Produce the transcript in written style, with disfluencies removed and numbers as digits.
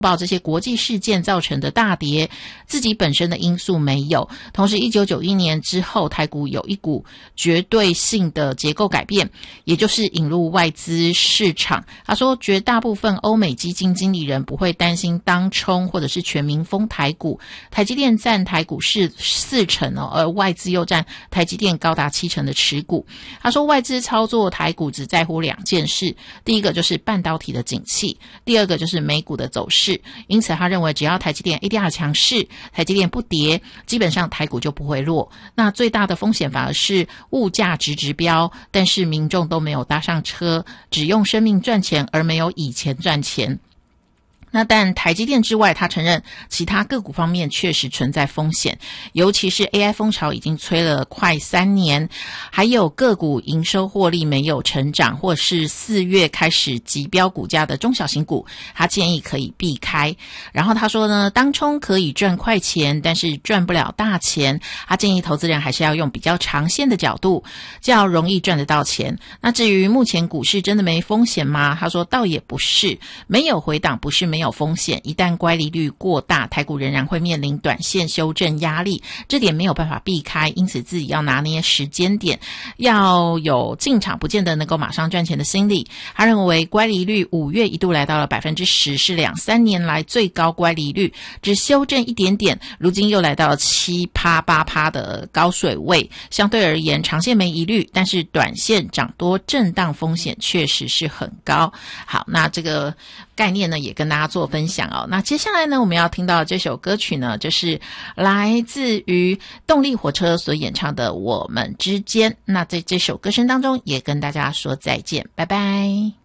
报这些国际事件造成的大跌，自己本身的因素没有。同时1991年之后，台股有一股绝对性的结构改变，也就是引入外资市场。他说绝大部分欧美基金经理人不会担心当冲或者是全民疯台股，台积电占台股是40%而外资又占台积电高达70%的持股。他说外资操作台股只在乎2件事，第一个就是半导体的景气，第二个就是美股的走势。因此他认为只要台积电 ADR 强势，台积电不跌，基本上台股就不会弱。那最大的风险反而是物价指标，但是民众都没有搭上车，只用生命赚钱而没有以钱赚钱。那但台积电之外，他承认其他个股方面确实存在风险，尤其是 AI 风潮已经吹了快3年，还有个股营收获利没有成长，或是4月开始急飙股价的中小型股，他建议可以避开。然后他说呢，当冲可以赚快钱，但是赚不了大钱，他建议投资人还是要用比较长线的角度，较容易赚得到钱。那至于目前股市真的没风险吗？他说倒也不是，没有回档不是没有风险，一旦乖离率过大，台股仍然会面临短线修正压力，这点没有办法避开，因此自己要拿捏时间点，要有进场不见得能够马上赚钱的心理。他认为乖离率5月一度来到了 10%， 是2-3年来最高乖离率，只修正一点点，如今又来到了 7%-8% 的高水位，相对而言长线没疑虑，但是短线涨多震荡风险确实是很高。好，那这个概念呢也跟大家做分享哦。那接下来呢我们要听到这首歌曲呢，就是来自于动力火车所演唱的《我们之间》。那在这首歌声当中也跟大家说再见，拜拜。